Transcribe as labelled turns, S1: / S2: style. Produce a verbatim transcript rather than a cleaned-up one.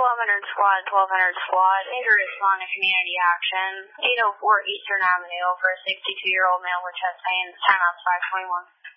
S1: twelve hundred squad, twelve hundred squad, need to respond to community action, eight oh four Eastern Avenue for a sixty-two-year-old male with chest pain, timeout's five twenty-one.